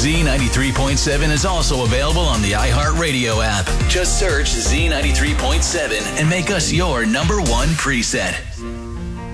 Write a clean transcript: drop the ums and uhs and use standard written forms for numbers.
Z93.7 is also available on the iHeartRadio app. Just search Z93.7 and make us your number one preset.